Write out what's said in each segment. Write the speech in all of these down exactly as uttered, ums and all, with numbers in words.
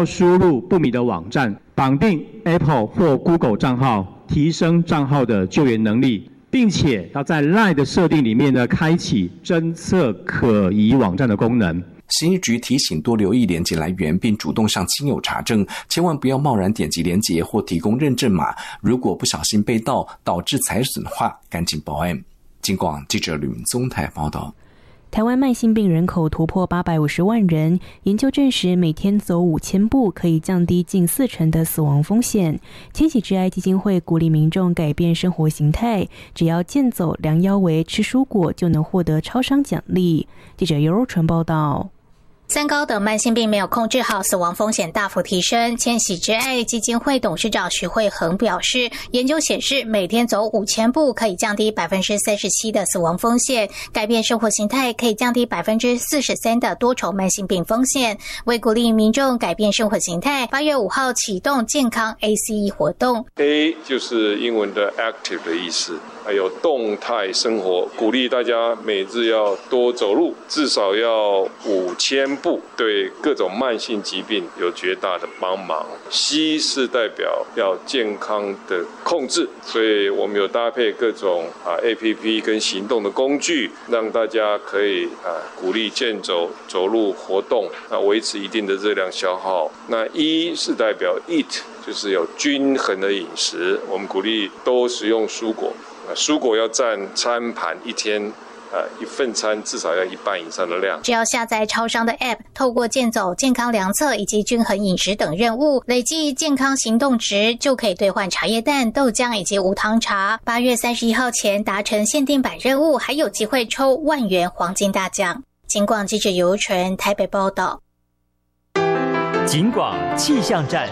要输入不明的网站，绑定 Apple 或 Google 账号，提升账号的救援能力，并且要在 LINE 的设定里面呢，开启侦测可疑网站的功能。 信义局提醒多留意连结来源，并主动向亲友查证，千万不要贸然点击连结或提供认证码。如果不小心被盗，导致财损的话，赶紧报案。警广记者吕明宗台报道。 台湾慢性病人口突破八百五十万人，研究证实每天走五千步可以降低近四成的死亡风险。千禧之爱基金会鼓励民众改变生活形态，只要健走、量腰围、吃蔬果就能获得超商奖励。记者尤若纯报道。 三高等慢性病没有控制好，死亡风险大幅提升。千禧之爱基金会董事长徐慧恒表示，研究显示每天走五千步可以降低百分之三十七的死亡风险，改变生活形态可以降低百分之四十三的多重慢性病风险。为鼓励民众改变生活形态，八月五号启动健康 A C E 活动。 A 就是英文的 active 的意思，还有动态生活，鼓励大家每日要多走路，至少要五千步，对各种慢性疾病有绝大的帮忙。C 是代表要健康的控制，所以我们有搭配各种啊 A P P 跟行动的工具，让大家可以啊鼓励健走、走路活动，啊维持一定的热量消耗。那 E 是代表 eat， 就是有均衡的饮食，我们鼓励多食用蔬果。蔬果要占餐盘一天呃，一份餐至少要一半以上的量。 只要下载超商的 App， 透过健走、健康量测以及均衡饮食等任务，累计健康行动值，就可以兑换茶叶蛋、豆浆以及无糖茶。八月三十一号前达成限定版任务，还有机会抽万元黄金大奖。警广记者尤纯台北报道。 警广气象站。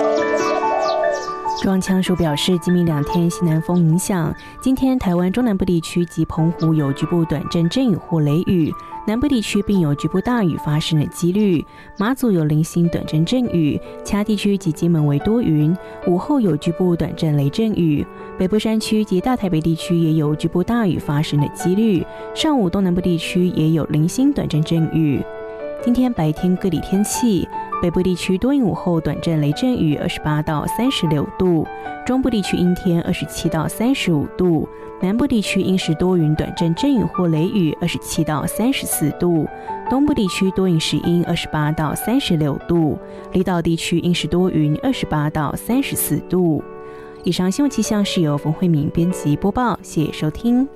中央气象署表示，今明两天西南风影响，今天台湾中南部地区及澎湖有局部短暂阵雨或雷雨，南部地区并有局部大雨发生的几率，马祖有零星短暂阵雨，其他地区及金门为多云，午后有局部短暂雷阵雨，北部山区及大台北地区也有局部大雨发生的几率，上午东南部地区也有零星短暂阵雨。今天白天各地天气，北部地区多云午后短暂雷阵雨，二十八到三十六度；中部地区阴天，二十七到三十五度；南部地区阴时多云短暂阵雨或雷雨，二十七到三十四度；东部地区多云时阴，二十八到三十六度；离岛地区阴时多云，二十八到三十四度。以上新闻气象是由冯慧敏编辑播报，谢谢收听。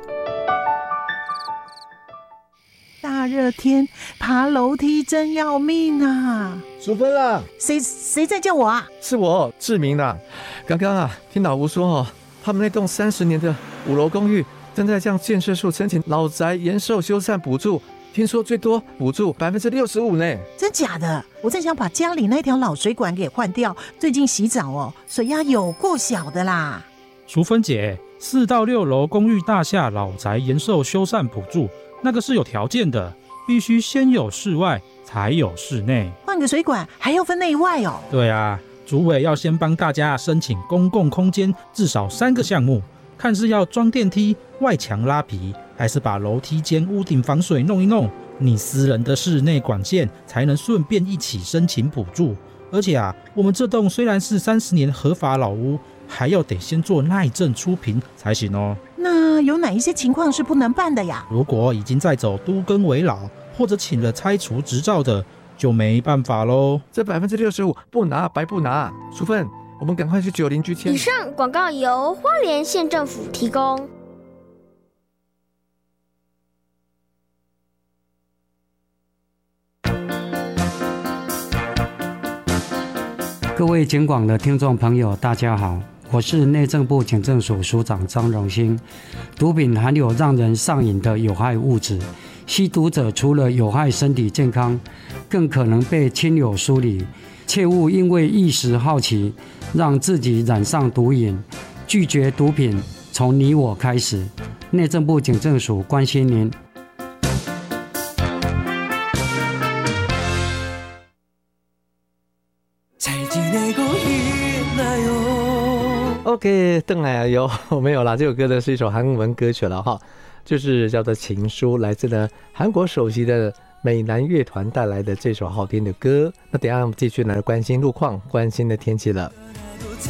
大热天爬楼梯真要命啊！ 淑芬啦， 谁谁在叫我啊？ 是我志明啦。刚刚啊，听老吴说哦，他们那栋三十年的五楼公寓正在向建设处申请老宅延寿修缮补助，听说最多补助百分之六十五呢。 真假的？我正想把家里那条老水管给换掉，最近洗澡哦，水压有够小的啦。 淑芬姐，四到六楼公寓大厦老宅延寿修缮补助。那个是有条件的，必须先有室外才有室内。 换个水管还要分内外哦。 对啊，主委要先帮大家申请公共空间至少三个项目，看是要装电梯、外墙拉皮，还是把楼梯间屋顶防水弄一弄，你私人的室内管线才能顺便一起申请补助。而且啊，我们这栋虽然是三十年合法老屋，还要得先做耐震初评才行哦。 那有哪一些情况是不能办的呀？ 如果已经在走都更危老，或者请了拆除执照的，就没办法咯。 这百分之六十五不拿白不拿。淑芬，我们赶快去九邻居签。 以上广告由花莲县政府提供。 各位警广的听众朋友大家好，我是内政部警政署署长张荣兴。毒品含有让人上瘾的有害物质，吸毒者除了有害身体健康，更可能被亲友疏离，切勿因为一时好奇让自己染上毒瘾。拒绝毒品从你我开始，内政部警政署关心您。 OK， 邓来有没有啦？这首歌呢是一首韩文歌曲了哈，就是叫做《情书》，来自呢韩国首席的美男乐团带来的这首好听的歌。那等一下我们继续来关心路况，关心的天气了。